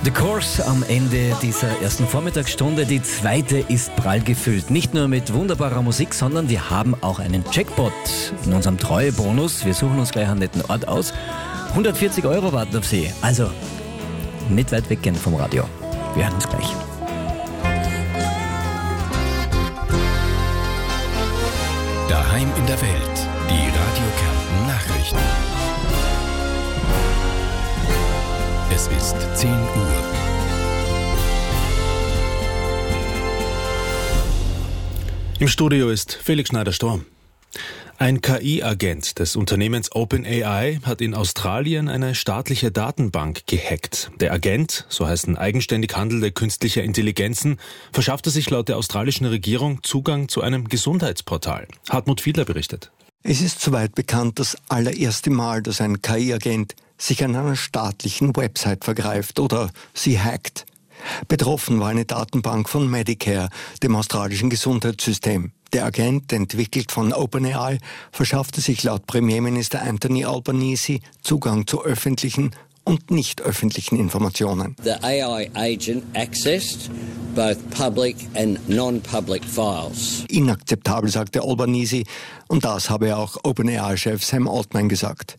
The Course am Ende dieser ersten Vormittagsstunde. Die zweite ist prall gefüllt. Nicht nur mit wunderbarer Musik, sondern wir haben auch einen Jackpot in unserem Treuebonus. Wir suchen uns gleich einen netten Ort aus. 140 € warten auf Sie. Also nicht weit weggehen vom Radio. Wir hören uns gleich. Daheim in der Welt. Die Radio Kärnten Nachrichten. Es ist 10 Uhr. Im Studio ist Felix Schneider-Storm. Ein KI-Agent des Unternehmens OpenAI hat in Australien eine staatliche Datenbank gehackt. Der Agent, so heißen eigenständig handelnde künstliche Intelligenzen, verschaffte sich laut der australischen Regierung Zugang zu einem Gesundheitsportal. Hartmut Fiedler berichtet. Es ist soweit bekannt, das allererste Mal, dass ein KI-Agent sich an einer staatlichen Website vergreift oder sie hackt. Betroffen war eine Datenbank von Medicare, dem australischen Gesundheitssystem. Der Agent, entwickelt von OpenAI, verschaffte sich laut Premierminister Anthony Albanese Zugang zu öffentlichen und nicht öffentlichen Informationen. The AI agent accessed both public and non-public files. Inakzeptabel, sagte Albanese, und das habe auch OpenAI-Chef Sam Altman gesagt.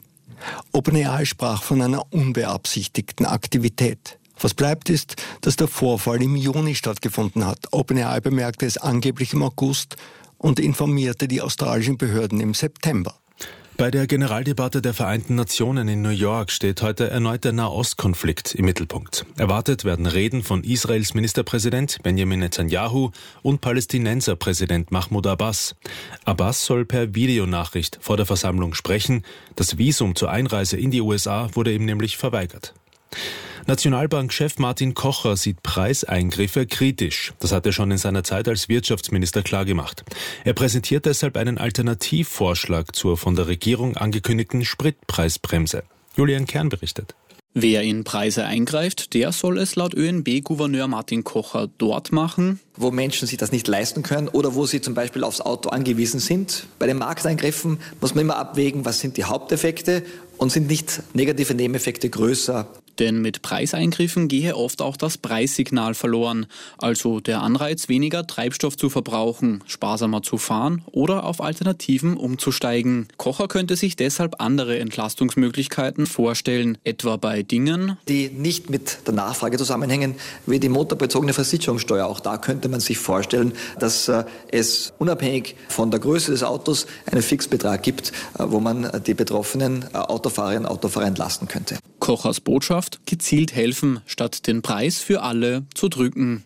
OpenAI sprach von einer unbeabsichtigten Aktivität. Was bleibt ist, dass der Vorfall im Juni stattgefunden hat. OpenAI bemerkte es angeblich im August und informierte die australischen Behörden im September. Bei der Generaldebatte der Vereinten Nationen in New York steht heute erneut der Nahostkonflikt im Mittelpunkt. Erwartet werden Reden von Israels Ministerpräsident Benjamin Netanyahu und Palästinenserpräsident Mahmoud Abbas. Abbas soll per Videonachricht vor der Versammlung sprechen. Das Visum zur Einreise in die USA wurde ihm nämlich verweigert. Nationalbankchef Martin Kocher sieht Preiseingriffe kritisch. Das hat er schon in seiner Zeit als Wirtschaftsminister klargemacht. Er präsentiert deshalb einen Alternativvorschlag zur von der Regierung angekündigten Spritpreisbremse. Julian Kern berichtet. Wer in Preise eingreift, der soll es laut ÖNB-Gouverneur Martin Kocher dort machen, wo Menschen sich das nicht leisten können oder wo sie zum Beispiel aufs Auto angewiesen sind. Bei den Markteingriffen muss man immer abwägen, was sind die Haupteffekte und sind nicht negative Nebeneffekte größer. Denn mit Preiseingriffen gehe oft auch das Preissignal verloren, also der Anreiz, weniger Treibstoff zu verbrauchen, sparsamer zu fahren oder auf Alternativen umzusteigen. Kocher könnte sich deshalb andere Entlastungsmöglichkeiten vorstellen, etwa bei Dingen, die nicht mit der Nachfrage zusammenhängen, wie die motorbezogene Versicherungssteuer. Auch da könnte man sich vorstellen, dass es unabhängig von der Größe des Autos einen Fixbetrag gibt, wo man die betroffenen Autofahrerinnen und Autofahrer entlasten könnte. Kochers Botschaft: gezielt helfen, statt den Preis für alle zu drücken.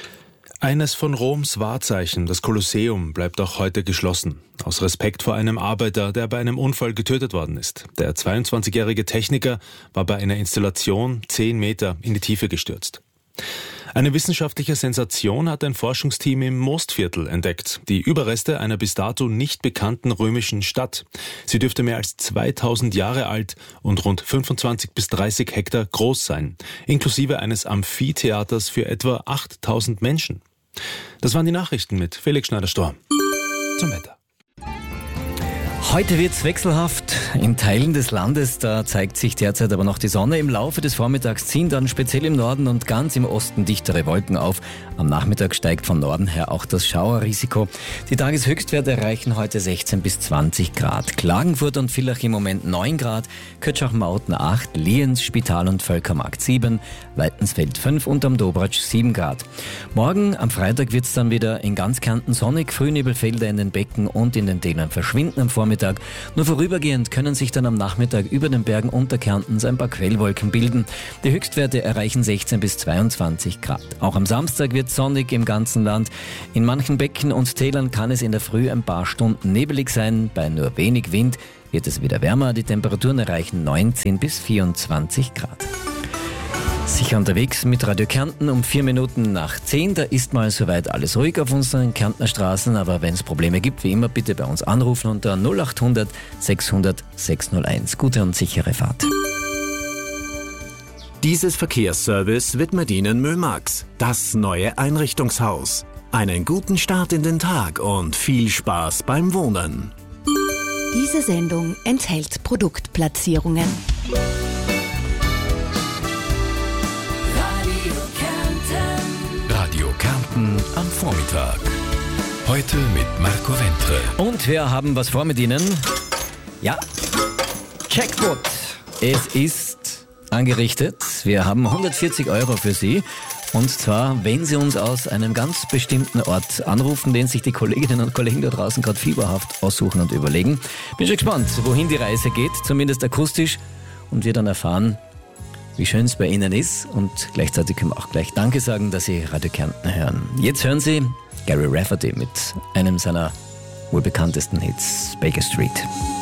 Eines von Roms Wahrzeichen, das Kolosseum, bleibt auch heute geschlossen. Aus Respekt vor einem Arbeiter, der bei einem Unfall getötet worden ist. Der 22-jährige Techniker war bei einer Installation 10 Meter in die Tiefe gestürzt. Eine wissenschaftliche Sensation hat ein Forschungsteam im Mostviertel entdeckt. Die Überreste einer bis dato nicht bekannten römischen Stadt. Sie dürfte mehr als 2000 Jahre alt und rund 25 bis 30 Hektar groß sein. Inklusive eines Amphitheaters für etwa 8000 Menschen. Das waren die Nachrichten mit Felix Schneider-Storm. Zum Wetter. Heute wird's wechselhaft in Teilen des Landes, da zeigt sich derzeit aber noch die Sonne. Im Laufe des Vormittags ziehen dann speziell im Norden und ganz im Osten dichtere Wolken auf. Am Nachmittag steigt von Norden her auch das Schauerrisiko. Die Tageshöchstwerte erreichen heute 16 bis 20 Grad. Klagenfurt und Villach im Moment 9 Grad, Kötschach-Mauten 8, Lienz, Spital und Völkermarkt 7, Weitensfeld 5 und am Dobratsch 7 Grad. Morgen, am Freitag, wird's dann wieder in ganz Kärnten sonnig. Frühnebelfelder in den Becken und in den Tälern verschwinden am Vormittag. Nur vorübergehend können sich dann am Nachmittag über den Bergen Unterkärntens ein paar Quellwolken bilden. Die Höchstwerte erreichen 16 bis 22 Grad. Auch am Samstag wird es sonnig im ganzen Land. In manchen Becken und Tälern kann es in der Früh ein paar Stunden nebelig sein. Bei nur wenig Wind wird es wieder wärmer. Die Temperaturen erreichen 19 bis 24 Grad. Sicher unterwegs mit Radio Kärnten um 4 Minuten nach 10. Da ist mal soweit alles ruhig auf unseren Kärntner Straßen, aber wenn es Probleme gibt, wie immer, bitte bei uns anrufen unter 0800 600 601. Gute und sichere Fahrt. Dieses Verkehrsservice widmet Ihnen Mömax, das neue Einrichtungshaus. Einen guten Start in den Tag und viel Spaß beim Wohnen. Diese Sendung enthält Produktplatzierungen. Radio Kärnten am Vormittag. Heute mit Marco Ventre. Und wir haben was vor mit Ihnen. Ja, Jackpot. Es ist angerichtet. Wir haben 140 € für Sie. Und zwar, wenn Sie uns aus einem ganz bestimmten Ort anrufen, den sich die Kolleginnen und Kollegen da draußen gerade fieberhaft aussuchen und überlegen. Bin schon gespannt, wohin die Reise geht, zumindest akustisch. Und wir dann erfahren, wie schön es bei Ihnen ist. Und gleichzeitig können wir auch gleich Danke sagen, dass Sie Radio Kärnten hören. Jetzt hören Sie Gary Rafferty mit einem seiner wohl bekanntesten Hits, Baker Street.